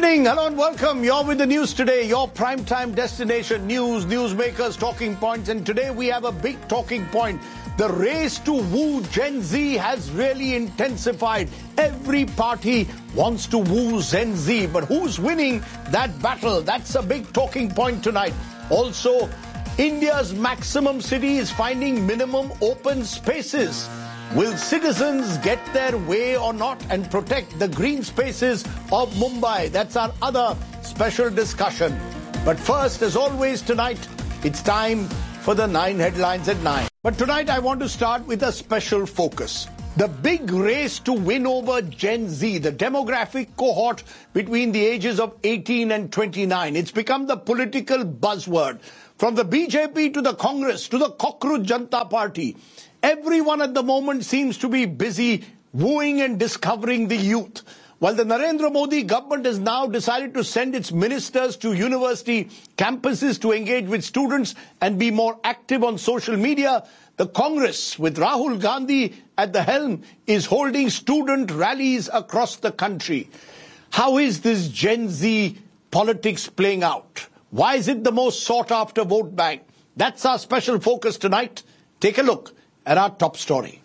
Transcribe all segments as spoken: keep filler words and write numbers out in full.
evening, hello and welcome. You're with the news today, your primetime destination, news, newsmakers, talking points. And today we have a big talking point. The race to woo Gen Z has really intensified. Every party wants to woo Gen Z, but who's winning that battle? That's a big talking point tonight. Also, India's maximum city is finding minimum open spaces. Will citizens get their way or not and protect the green spaces of Mumbai? That's our other special discussion. But first, as always tonight, it's time for the nine headlines at nine. But tonight I want to start with a special focus. The big race to win over Gen Z, the demographic cohort between the ages of eighteen and twenty-nine. It's become the political buzzword. From the B J P to the Congress to the Cockroach Janata Party, everyone at the moment seems to be busy wooing and discovering the youth. While the Narendra Modi government has now decided to send its ministers to university campuses to engage with students and be more active on social media, the Congress, with Rahul Gandhi at the helm, is holding student rallies across the country. How is this Gen Z politics playing out? Why is it the most sought-after vote bank? That's our special focus tonight. Take a look at our top story.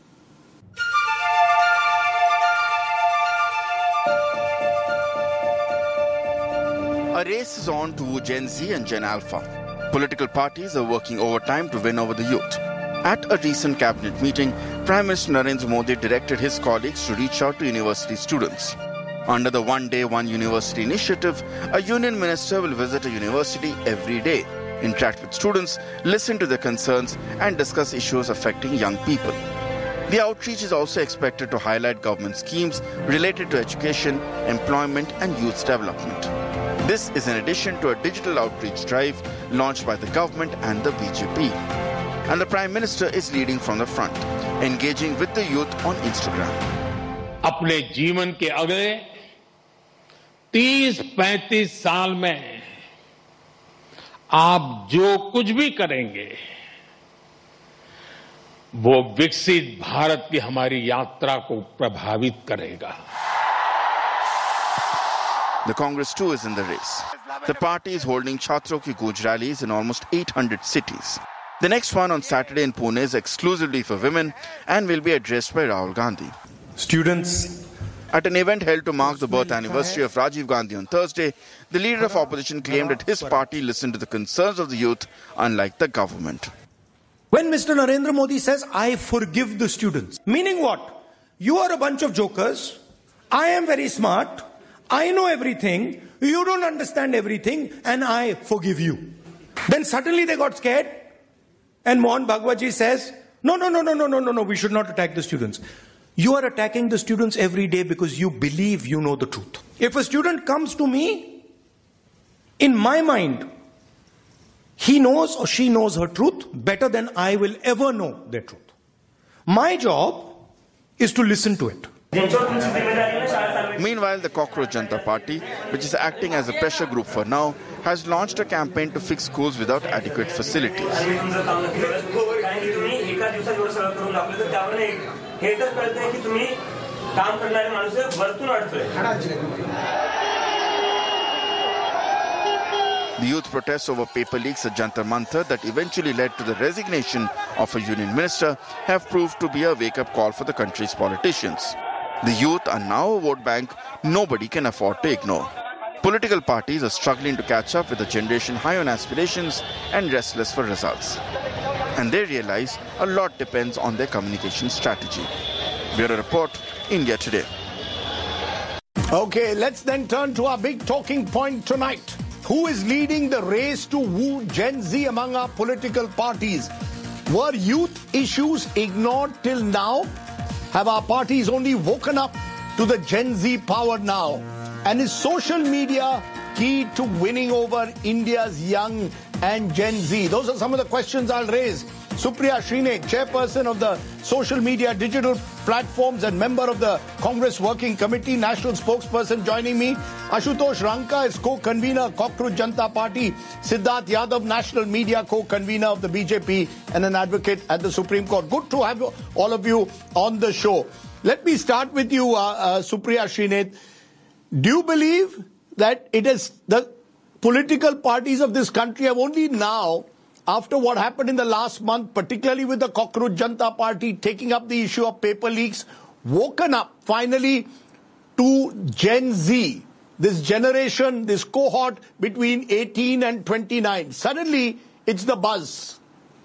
A race is on to woo Gen Z and Gen Alpha. Political parties are working overtime to win over the youth. At a recent cabinet meeting, Prime Minister Narendra Modi directed his colleagues to reach out to university students. Under the One Day, One University initiative, a union minister will visit a university every day, interact with students, listen to their concerns, and discuss issues affecting young people. The outreach is also expected to highlight government schemes related to education, employment, and youth development. This is in addition to a digital outreach drive launched by the government and the B J P. And the Prime Minister is leading from the front, engaging with the youth on Instagram. अपने जीवन के अगले तीस पैंतीस साल में आप जो कुछ भी करेंगे वो विकसित भारत की हमारी यात्रा को प्रभावित करेगा. The Congress too is in the race. The party is holding Chhatro Ki Gooj rallies in almost eight hundred cities. The next one on Saturday in Pune is exclusively for women and will be addressed by Rahul Gandhi. Students. At an event held to mark the birth anniversary of Rajiv Gandhi on Thursday, the leader of opposition claimed that his party listened to the concerns of the youth, unlike the government. When Mister Narendra Modi says, I forgive the students, meaning what? You are a bunch of jokers. I am very smart. I know everything. You don't understand everything, and I forgive you. Then suddenly they got scared, and Mohan Bhagwatji says, no, no, no, no, no, no, no, no, we should not attack the students. You are attacking the students every day because you believe you know the truth. If a student comes to me, in my mind, he knows or she knows her truth better than I will ever know their truth. My job is to listen to it. Meanwhile, the Cockroach Janata Party, which is acting as a pressure group for now, has launched a campaign to fix schools without adequate facilities. The youth protests over paper leaks at Jantar Mantar that eventually led to the resignation of a union minister have proved to be a wake-up call for the country's politicians. The youth are now a vote bank nobody can afford to ignore. Political parties are struggling to catch up with a generation high on aspirations and restless for results. And they realize a lot depends on their communication strategy. Bureau Report, India Today. Okay, let's then turn to our big talking point tonight. Who is leading the race to woo Gen Z among our political parties? Were youth issues ignored till now? Have our parties only woken up to the Gen Z power now? And is social media key to winning over India's young and Gen Z? Those are some of the questions I'll raise. Supriya Srinath, chairperson of the social media digital platforms and member of the Congress Working Committee, national spokesperson, joining me. Ashutosh Ranka is co-convener, Cockroach Janata Party. Siddharth Yadav, national media co-convener of the B J P and an advocate at the Supreme Court. Good to have all of you on the show. Let me start with you, uh, uh, Supriya Srinath. Do you believe that it is the political parties of this country have only now, after what happened in the last month, particularly with the Cockroach Janta Party taking up the issue of paper leaks, woken up finally to Gen Z, this generation, this cohort between eighteen and twenty-nine. Suddenly, it's the buzz.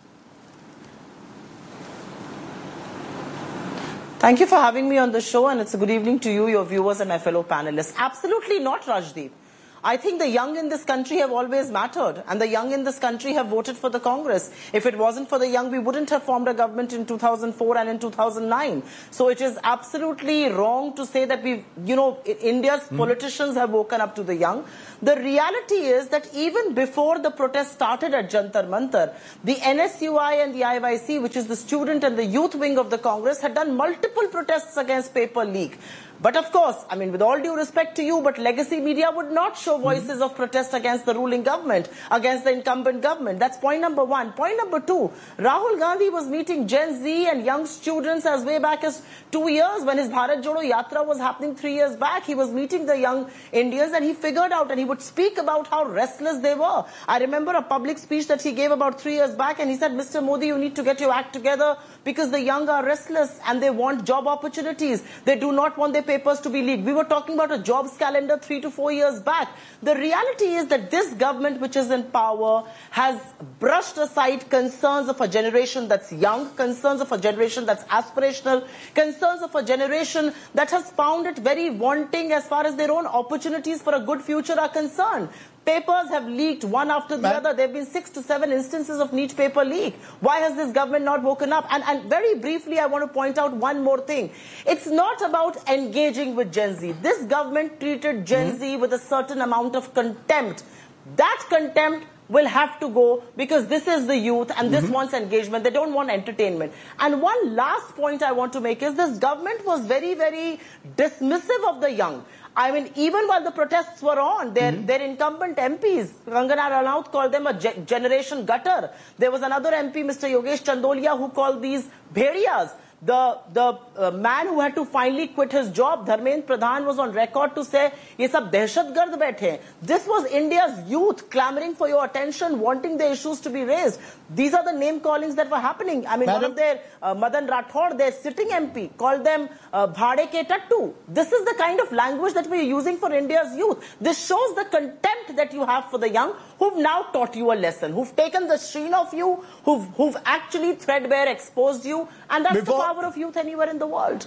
Thank you for having me on the show, and it's a good evening to you, your viewers, and my fellow panelists. Absolutely not, Rajdeep. I think the young in this country have always mattered, and the young in this country have voted for the Congress. If it wasn't for the young, we wouldn't have formed a government in two thousand four and in two thousand nine. So it is absolutely wrong to say that we, you know, India's mm. politicians have woken up to the young. The reality is that even before the protest started at Jantar Mantar, the N S U I and the I Y C, which is the student and the youth wing of the Congress, had done multiple protests against paper leak. But of course, I mean, with all due respect to you, but legacy media would not show voices mm-hmm. of protest against the ruling government, against the incumbent government. That's point number one. Point number two, Rahul Gandhi was meeting Gen Z and young students as way back as two years when his Bharat Jodo Yatra was happening three years back. He was meeting the young Indians and he figured out and he would speak about how restless they were. I remember a public speech that he gave about three years back and he said, Mister Modi, you need to get your act together because the young are restless and they want job opportunities. They do not want their papers to be leaked. We were talking about a jobs calendar three to four years back. The reality is that this government, which is in power, has brushed aside concerns of a generation that's young, concerns of a generation that's aspirational, concerns of a generation that has found it very wanting as far as their own opportunities for a good future are concerned. Papers have leaked one after the other. There have been six to seven instances of NEET paper leak. Why has this government not woken up? And, and very briefly, I want to point out one more thing. It's not about engaging with Gen Z. This government treated Gen mm-hmm. Z with a certain amount of contempt. That contempt will have to go because this is the youth and this mm-hmm. wants engagement. They don't want entertainment. And one last point I want to make is this government was very, very dismissive of the young. I mean, even while the protests were on, their, mm-hmm. their incumbent M Ps, Kangana Ranaut called them a ge generation gutter. There was another M P, Mister Yogesh Chandolia, who called these bhediyas. The, the uh, man who had to finally quit his job, Dharmendra Pradhan, was on record to say, ye sab dehshatgard baithe. This was India's youth clamoring for your attention, wanting the issues to be raised. These are the name callings that were happening. I mean, Madam? one of their, uh, Madan Rathod, their sitting M P, called them uh, bhade ke tattu. This is the kind of language that we are using for India's youth. This shows the contempt that you have for the young, who've now taught you a lesson, who've taken the sheen of you, who've, who've actually threadbare exposed you, and that's Before the power of youth anywhere in the world.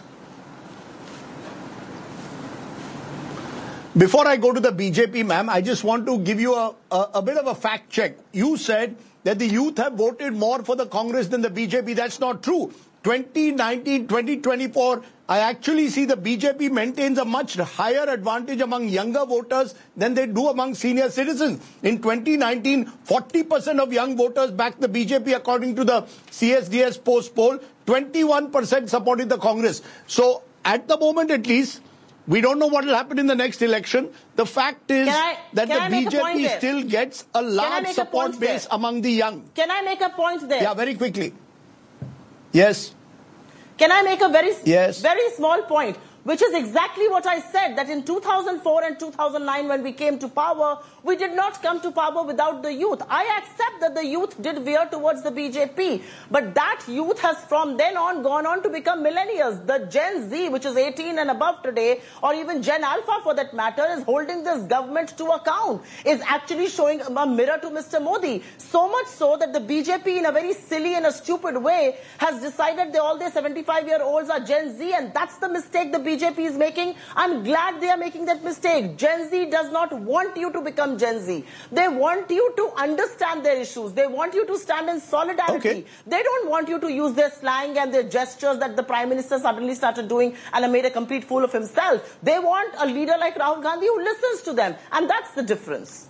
Before I go to the B J P, ma'am, I just want to give you a, a, a bit of a fact check. You said that the youth have voted more for the Congress than the B J P. That's not true. twenty nineteen, twenty twenty-four, I actually see the B J P maintains a much higher advantage among younger voters than they do among senior citizens. In twenty nineteen, forty percent of young voters backed the B J P according to the C S D S post poll. twenty-one percent supported the Congress. So at the moment at least, we don't know what will happen in the next election. The fact is I, that the B J P still gets a large support base there? among the young. Can I make a point there? Yeah, very quickly. Yes. Can I make a very, yes. very small point? Which is exactly what I said, that in two thousand four and two thousand nine when we came to power, we did not come to power without the youth. I accept that the youth did veer towards the B J P, but that youth has from then on gone on to become millennials. The Gen Z, which is eighteen and above today, or even Gen Alpha for that matter, is holding this government to account, is actually showing a mirror to Mister Modi. So much so that the B J P in a very silly and a stupid way has decided that all their seventy-five year olds are Gen Z, and that's the mistake the B J P is making. I'm glad they are making that mistake. Gen Z does not want you to become Gen Z. They want you to understand their issues. They want you to stand in solidarity. Okay. They don't want you to use their slang and their gestures that the Prime Minister suddenly started doing and made a complete fool of himself. They want a leader like Rahul Gandhi who listens to them. And that's the difference.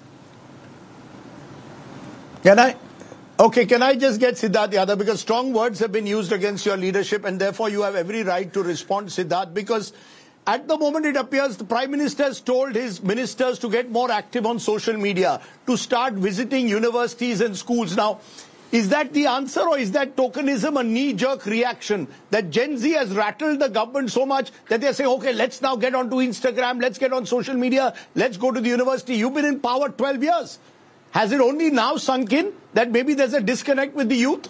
Can I? Okay, can I just get Siddharth Yadav, because strong words have been used against your leadership and therefore you have every right to respond, Siddharth, because at the moment it appears the Prime Minister has told his ministers to get more active on social media, to start visiting universities and schools. Now, Is that the answer, or is that tokenism a knee-jerk reaction that Gen Z has rattled the government so much that they say, okay, let's now get onto Instagram, let's get on social media, let's go to the university. You've been in power twelve years. Has it only now sunk in that maybe there's a disconnect with the youth?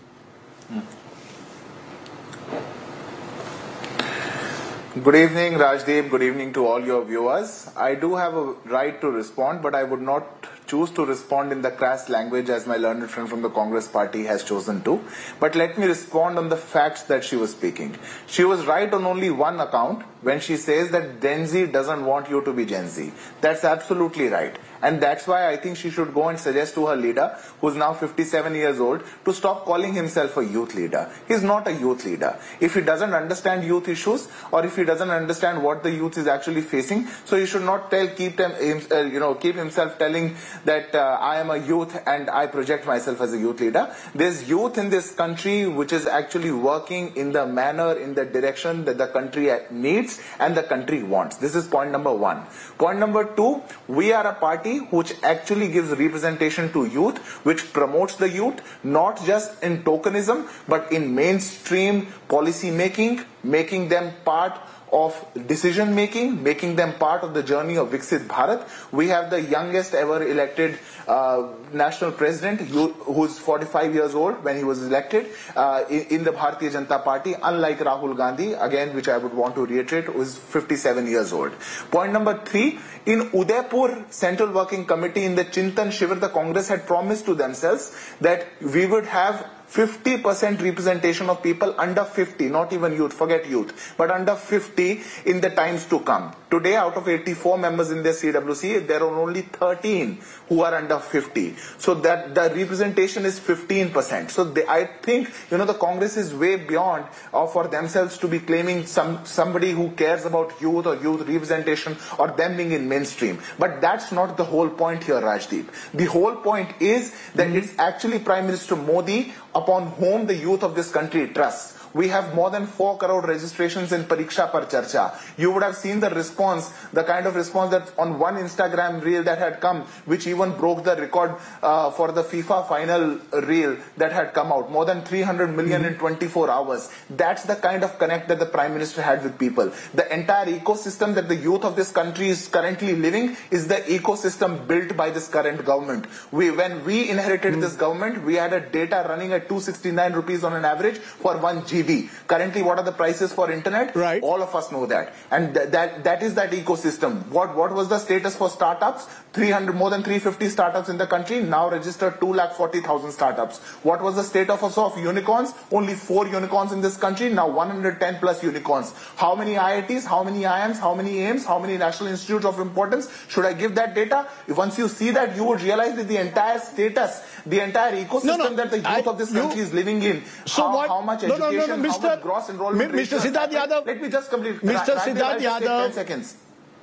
Good evening, Rajdeep. Good evening to all your viewers. I do have a right to respond, but I would not choose to respond in the crass language as my learned friend from the Congress party has chosen to. But let me respond on the facts that she was speaking. She was right on only one account when she says that Gen Z doesn't want you to be Gen Z. That's absolutely right. And that's why I think she should go and suggest to her leader, who's now fifty-seven years old, to stop calling himself a youth leader. He's not a youth leader. If he doesn't understand youth issues, or if he doesn't understand what the youth is actually facing, so he should not tell, keep them, uh, you know, keep himself telling that uh, I am a youth and I project myself as a youth leader. There's youth in this country which is actually working in the manner, in the direction that the country needs and the country wants. This is point number one. Point number two, we are a party which actually gives representation to youth, which promotes the youth, not just in tokenism, but in mainstream policy making, making them part of decision making, making them part of the journey of Viksit Bharat. We have the youngest ever elected uh, national president, who's forty-five years old when he was elected uh, in, in the Bharatiya Janata Party, unlike Rahul Gandhi, again, which I would want to reiterate, who is fifty-seven years old. Point number three, in Udaipur Central Working Committee, in the Chintan Shivir, the Congress had promised to themselves that we would have fifty percent representation of people under fifty, not even youth, forget youth, but under fifty in the times to come. Today, out of eighty-four members in the C W C, there are only thirteen who are under fifty. So that the representation is fifteen percent. So they, I think, you know, the Congress is way beyond uh, for themselves to be claiming some somebody who cares about youth or youth representation or them being in mainstream. But that's not the whole point here, Rajdeep. The whole point is that mm-hmm. it's actually Prime Minister Modi upon whom the youth of this country trusts. We have more than four crore registrations in Pariksha Par Charcha. You would have seen the response, the kind of response that on one Instagram reel that had come, which even broke the record uh, for the FIFA final reel that had come out. More than three hundred million mm-hmm. in twenty-four hours. That's the kind of connect that the Prime Minister had with people. The entire ecosystem that the youth of this country is currently living is the ecosystem built by this current government. We, when we inherited mm-hmm. this government, we had a data running at two hundred sixty-nine rupees on an average for one G B. Currently, what are the prices for internet? Right. All of us know that. And th that that is that ecosystem. What what was the status for startups? three hundred, more than three hundred fifty startups in the country, now registered two lakh forty thousand startups. What was the status of unicorns? Only four unicorns in this country, now one hundred ten plus unicorns. How many I I Ts, how many I I Ms, how many A I Ms, how many National Institutes of Importance? Should I give that data? If once you see that, you would realize that the entire status, the entire ecosystem no, no, that the youth I, of this country you, is living in, so how, what, how much education, no, no, no, no, Mister how much gross enrollment Mister Siddharth Yadav. Let me just complete. Mister Siddharth Yadav. ten seconds.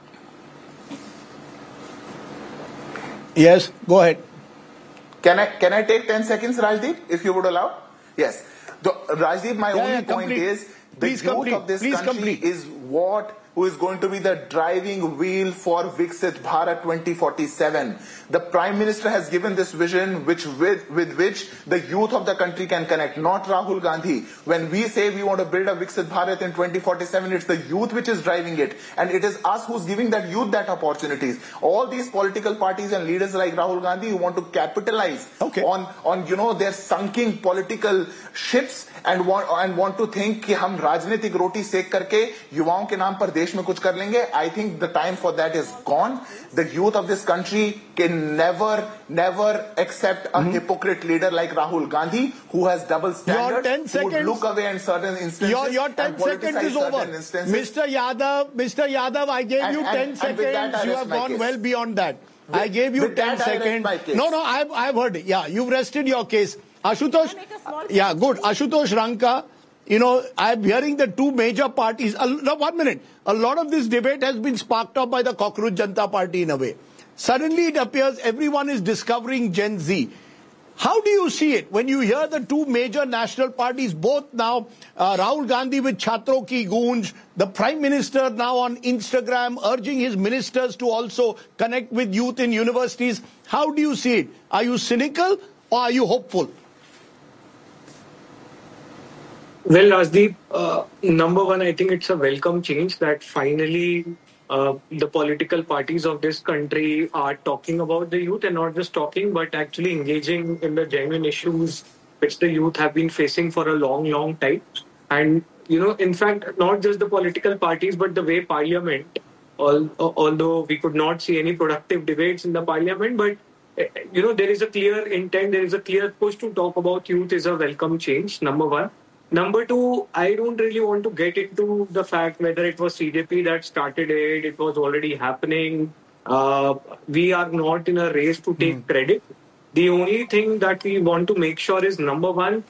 Yes, go ahead. Can I can I take ten seconds, Rajdeep, if you would allow? Yes. The, Rajdeep, my yeah, only yeah, point complete. is the Please youth complete. of this Please country complete. is what who is going to be the driving wheel for Viksit Bharat twenty forty-seven. The Prime Minister has given this vision which with, with which the youth of the country can connect, not Rahul Gandhi. When we say we want to build a Viksit Bharat in twenty forty-seven, it's the youth which is driving it. And it is us who's giving that youth that opportunities. All these political parties and leaders like Rahul Gandhi who want to capitalize okay. on, on, you know, their sunken political ships and want, and want to think कि हम राजनीतिक रोटी सेक करके युवाओं के नाम पर देश में कुछ कर लेंगे. I think the time for that is gone. The youth of this country can never, never accept a mm-hmm. hypocrite leader like Rahul Gandhi, who has double standards, who would look away in certain instances. Your, your ten seconds is over. Mister Yadav, Mister Yadav, I gave and, you ten and, seconds. And you have gone case. well beyond that. With, I gave you ten seconds. No, no, I've, I've heard it. Yeah, you've rested your case. Ashutosh, yeah, good. Ashutosh Ranka, you know, I'm hearing the two major parties. Uh, no, one minute. A lot of this debate has been sparked up by the Cockroach Janata Party in a way. Suddenly it appears everyone is discovering Gen Z. How do you see it when you hear the two major national parties, both now, uh, Rahul Gandhi with Chhatron Ki Goonj, the Prime Minister now on Instagram urging his ministers to also connect with youth in universities. How do you see it? Are you cynical or are you hopeful? Well, Rajdeep, uh, number one, I think it's a welcome change that finally uh, the political parties of this country are talking about the youth, and not just talking, but actually engaging in the genuine issues which the youth have been facing for a long, long time. And, you know, in fact, not just the political parties, but the way Parliament, al- although we could not see any productive debates in the Parliament, but you know, there is a clear intent, there is a clear push to talk about youth is a welcome change, number one. Number two, I don't really want to get into the fact whether it was C J P that started it, it was already happening. Uh, we are not in a race to take mm. credit. The only thing that we want to make sure is, number one,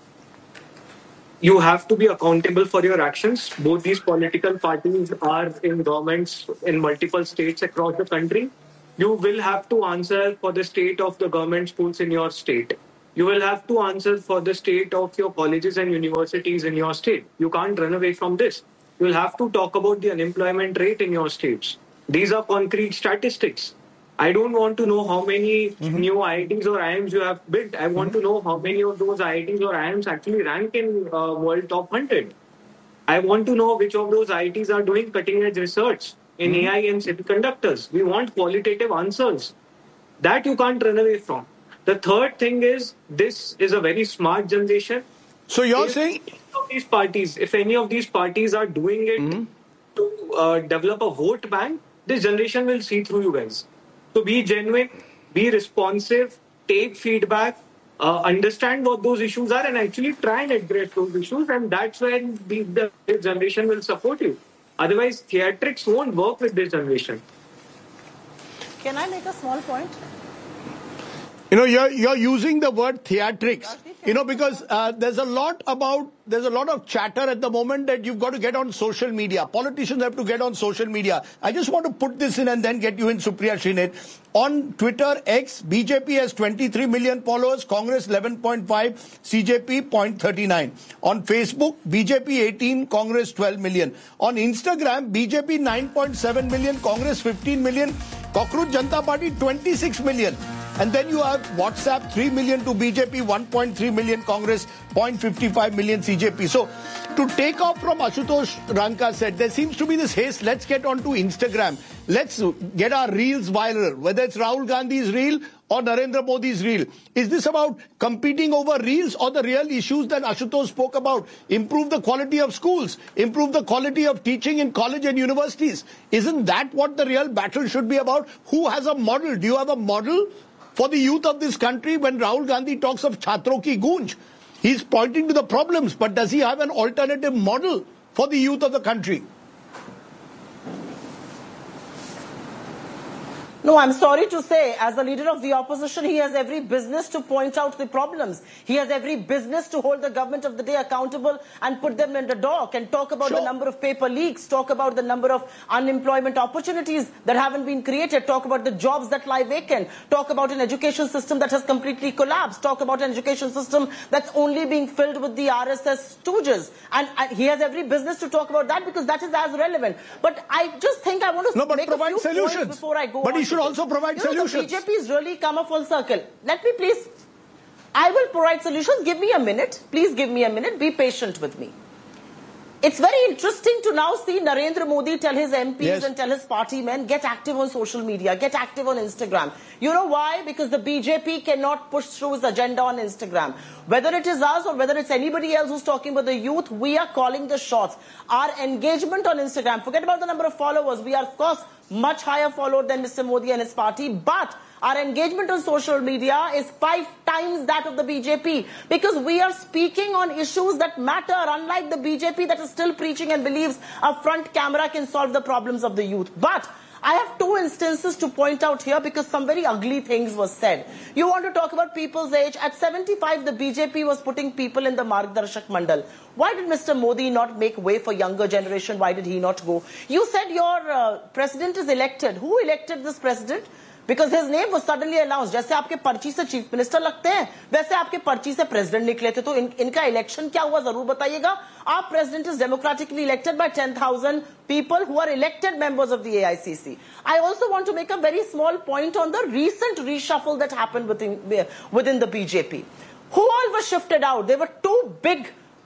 you have to be accountable for your actions. Both these political parties are in governments in multiple states across the country. You will have to answer for the state of the government schools in your state. You will have to answer for the state of your colleges and universities in your state. You can't run away from this. You will have to talk about the unemployment rate in your states. These are concrete statistics. I don't want to know how many mm-hmm. new I I Ts or I I Ms you have built. I want mm-hmm. to know how many of those I I Ts or I I Ms actually rank in uh, World Top one hundred. I want to know which of those I I Ts are doing cutting-edge research in mm-hmm. A I and semiconductors. We want qualitative answers. That you can't run away from. The third thing is, this is a very smart generation. So you're if saying... Any of these parties, if any of these parties are doing it mm-hmm. to uh, develop a vote bank, this generation will see through you guys. So be genuine, be responsive, take feedback, uh, understand what those issues are, and actually try and address those issues. And that's when the, the generation will support you. Otherwise, theatrics won't work with this generation. Can I make a small point? You know, you're, you're using the word theatrics, you know, because uh, there's a lot about, there's a lot of chatter at the moment that you've got to get on social media. Politicians have to get on social media. I just want to put this in and then get you in, Supriya Shrinate. On Twitter, X, B J P has twenty-three million followers, Congress eleven point five, C J P zero point three nine. On Facebook, B J P eighteen, Congress twelve million. On Instagram, B J P nine point seven million, Congress fifteen million, Cockroach Janata Party twenty-six million. And then you have WhatsApp, three million to B J P, one point three million Congress, zero point five five million C J P. So, to take off from Ashutosh Ranka said, there seems to be this haste. Let's get onto Instagram. Let's get our reels viral, whether it's Rahul Gandhi's reel or Narendra Modi's reel. Is this about competing over reels or the real issues that Ashutosh spoke about? Improve the quality of schools, improve the quality of teaching in college and universities. Isn't that what the real battle should be about? Who has a model? Do you have a model for the youth of this country? When Rahul Gandhi talks of Chhatron ki Goonj, he's pointing to the problems, but does he have an alternative model for the youth of the country? No, I'm sorry to say, as the leader of the opposition, he has every business to point out the problems. He has every business to hold the government of the day accountable and put them in the dock and talk about sure. the number of paper leaks, talk about the number of unemployment opportunities that haven't been created, talk about the jobs that lie vacant, talk about an education system that has completely collapsed, talk about an education system that's only being filled with the R S S stooges. And, and he has every business to talk about that because that is as relevant. But I just think I want to no, but make provide a few solutions. points before I go But on. he should also provide you know, solutions. The B J P has really come a full circle. Let me please, I will provide solutions. Give me a minute. Please give me a minute. Be patient with me. It's very interesting to now see Narendra Modi tell his M Ps yes. and tell his party men, get active on social media, get active on Instagram. You know why? Because the B J P cannot push through his agenda on Instagram. Whether it is us or whether it's anybody else who's talking about the youth, we are calling the shots. Our engagement on Instagram, forget about the number of followers. We are, of course, much higher followed than Mister Modi and his party, but our engagement on social media is five times that of the B J P because we are speaking on issues that matter, unlike the B J P that is still preaching and believes a front camera can solve the problems of the youth. But I have two instances to point out here because some very ugly things were said. You want to talk about people's age. At seventy-five, the B J P was putting people in the Margdarshak Mandal. Why did Mister Modi not make way for younger generation? Why did he not go? You said your uh, president is elected. Who elected this president? Because his name was suddenly announced. जैसे आपके पर्ची से chief minister लगते हैं, वैसे आपके पर्ची से प्रेसिडेंट निकले थे. तो इन, इनका इलेक्शन क्या हुआ जरूर बताइएगा. Our president is democratically elected by ten thousand people who are elected members of the A I C C. I also want to make a very small point on the recent reshuffle that happened within, within the B J P. Who all were shifted out? There were two big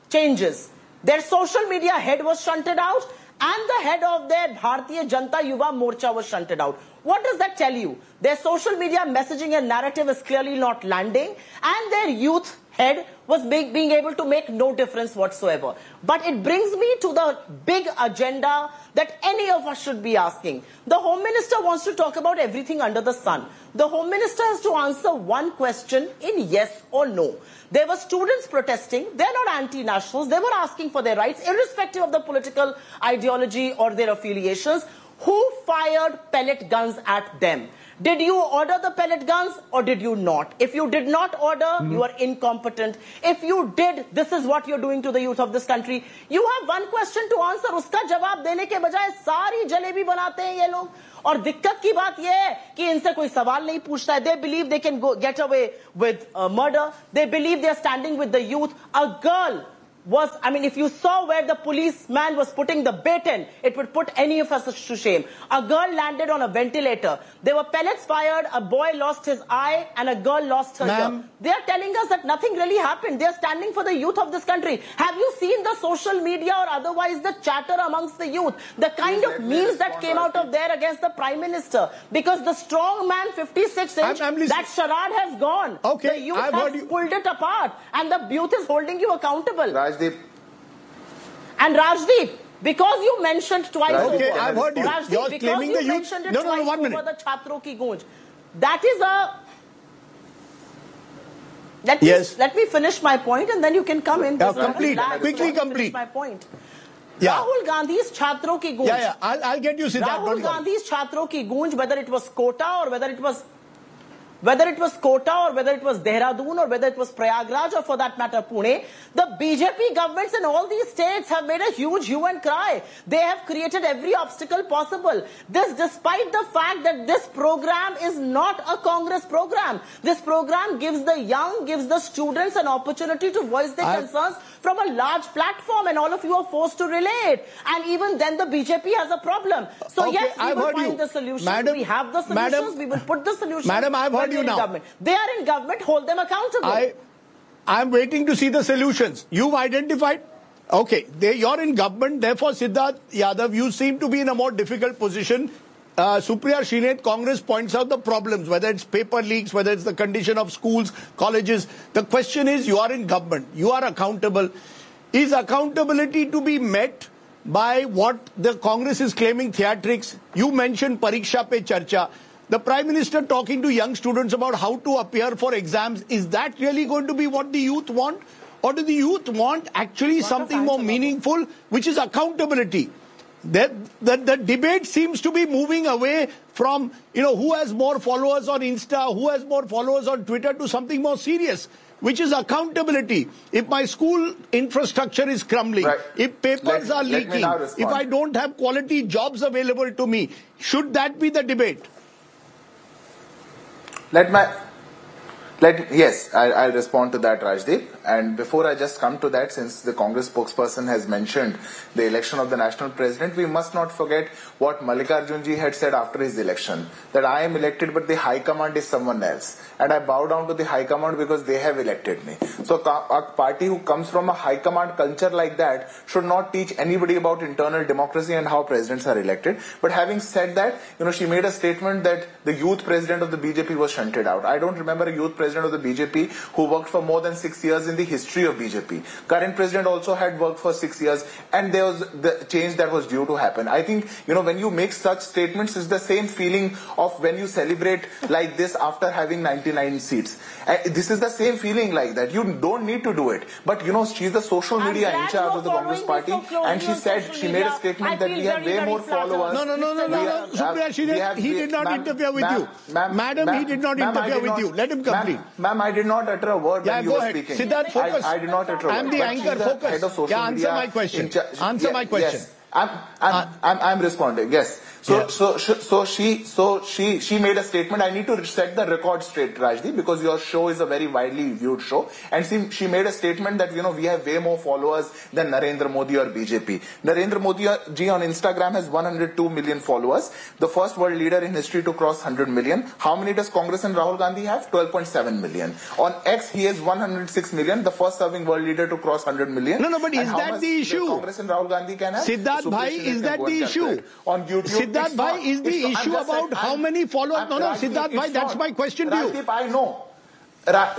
changes. Their social media head was shunted out and the head of their Bharatiya Janata Yuva Morcha was shunted out. What does that tell you? Their social media messaging and narrative is clearly not landing, and their youth head was being, being able to make no difference whatsoever. But it brings me to the big agenda that any of us should be asking. The Home Minister wants to talk about everything under the sun. The Home Minister has to answer one question in yes or no. There were students protesting. They're not anti-nationals. They were asking for their rights, irrespective of the political ideology or their affiliations. Who fired pellet guns at them? Did you order the pellet guns or did you not? If you did not order, mm-hmm. you are incompetent. If you did, this is what you're doing to the youth of this country. You have one question to answer. Uska jawab dene ke bajaye सारी जलेबी बनाते हैं ये लोग. और दिक्कत की बात ये है कि इनसे कोई सवाल नहीं पूछता है. They believe they can go get away with uh, murder. They believe they are standing with the youth. A girl was, I mean, if you saw where the policeman was putting the bait in, it would put any of us to shame. A girl landed on a ventilator. There were pellets fired, a boy lost his eye, and a girl lost her ear. They are telling us that nothing really happened. They are standing for the youth of this country. Have you seen the social media or otherwise the chatter amongst the youth? The kind of memes that came out of there against the Prime Minister. Because the strong man fifty-six inch, I'm, I'm that charade has gone. Okay, the youth I've has you... pulled it apart. And the youth is holding you accountable. Rajdeep. And Rajdeep, because you mentioned twice Rajdeep, over, okay, I've heard you. Rajdeep, You're because claiming you the youth. mentioned it No, no, twice no, one over minute. the Chhatro ki Goonj. That is a... Let me, yes. let me finish my point and then you can come in. Yeah, complete. Quickly complete. My point. Yeah. Rahul Gandhi's Chhatro ki Goonj. Yeah, yeah. I'll, I'll get you, Siddharth. Rahul Gandhi's Chhatro ki Goonj, whether it was Kota or whether it was... Whether it was Kota or whether it was Dehradun or whether it was Prayagraj or for that matter Pune, the B J P governments in all these states have made a huge hue and cry. They have created every obstacle possible. This despite the fact that this program is not a Congress program. This program gives the young, gives the students an opportunity to voice their I've... concerns from a large platform, and all of you are forced to relate. And even then the B J P has a problem. So okay, yes, we I've will find you. the solution. Madam, we have the solutions. Madam, we will put the solutions. Madam, I've heard you now. Government. They are in government, hold them accountable. I, I'm waiting to see the solutions. You've identified, okay, they, you're in government, therefore Siddharth Yadav, you seem to be in a more difficult position. Uh, Supriya Shrineth, Congress points out the problems, whether it's paper leaks, whether it's the condition of schools, colleges. The question is, you are in government, you are accountable. Is accountability to be met by what the Congress is claiming theatrics? You mentioned Pariksha Pe Charcha. The Prime Minister talking to young students about how to appear for exams. Is that really going to be what the youth want? Or do the youth want actually what something more meaningful, which is accountability? The, the, the debate seems to be moving away from, you know, who has more followers on Insta, who has more followers on Twitter, to something more serious, which is accountability. If my school infrastructure is crumbling, right. if papers let, are leaking, if I don't have quality jobs available to me, should that be the debate? Let my, let yes, I, I'll respond to that, Rajdeep. And before I just come to that, since the Congress spokesperson has mentioned the election of the national president, we must not forget what Mallikarjun ji had said after his election, that I am elected but the high command is someone else. And I bow down to the high command because they have elected me. So a party who comes from a high command culture like that should not teach anybody about internal democracy and how presidents are elected. But having said that, you know, she made a statement that the youth president of the B J P was shunted out. I don't remember a youth president of the B J P who worked for more than six years in the history of B J P. Current president also had worked for six years and there was the change that was due to happen. I think, you know, when you make such statements, it's the same feeling of when you celebrate like this after having ninety-nine seats. Uh, this is the same feeling like that. You don't need to do it. But, you know, she's the social media in charge of the Congress party, so and she said, she made a statement that we have way more followers. No, no, no, no, no, no. Supriya, she did, he did not interfere with you. Madam, he did not interfere with you. Let him complete. Ma'am, I did not utter a word when you were speaking. Siddharth, focus. I, I did not utter a word. I'm the anchor, focus. Yeah, answer my question. Answer my question. I'm, I'm, I'm, I'm responding, yes. So, Yeah. so, so, so she, so she, she made a statement. I need to set the record straight, Rajdeep, because your show is a very widely viewed show. And she, she made a statement that, you know, we have way more followers than Narendra Modi or B J P. Narendra Modi ji on Instagram has one hundred two million followers. The first world leader in history to cross one hundred million. How many does Congress and Rahul Gandhi have? twelve point seven million. On X, he has one hundred six million, the first serving world leader to cross one hundred million. No, no, but is that the issue? Congress and Rahul Gandhi can have? Siddharth Bhai, is that the issue? On YouTube, Siddharth Bhai, is the issue about how many followers? No, no, Siddharth Bhai, that's my question to you. Rajdeep, I know. Ra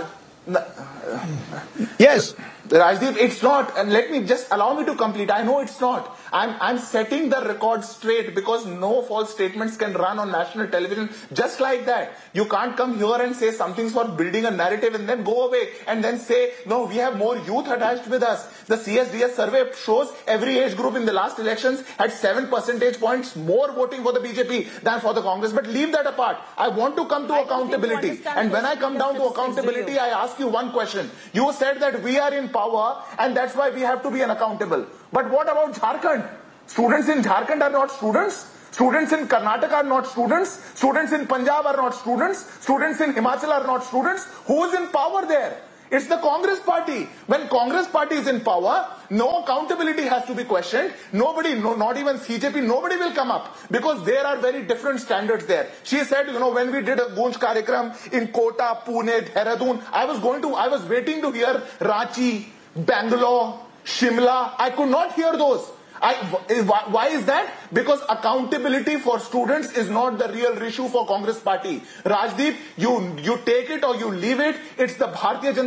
Yes. Rajdeep, it's not, and let me just allow me to complete. I know it's not. I'm, I'm setting the record straight because no false statements can run on national television just like that. You can't come here and say something's for building a narrative and then go away and then say, no, we have more youth attached with us. The C S D S survey shows every age group in the last elections had seven percentage points more voting for the B J P than for the Congress. But leave that apart. I want to come to I accountability. And when I come down to accountability, I ask you one question. You said that we are in power and that's why we have to be unaccountable. But what about Jharkhand? Students in Jharkhand are not students. Students in Karnataka are not students. Students in Punjab are not students. Students in Himachal are not students. Who is in power there? It's the Congress party. When Congress party is in power, no accountability has to be questioned. Nobody, no, not even C J P, nobody will come up because there are very different standards there. She said, you know, when we did a Gunj Karikram in Kota, Pune, Dehradun, I was going to, I was waiting to hear Ranchi, Bangalore, Shimla. I could not hear those. I, why is that? Because accountability for students is not the real issue for Congress party. Rajdeep, you, you take it or you leave it. It's the Bharatiya Janata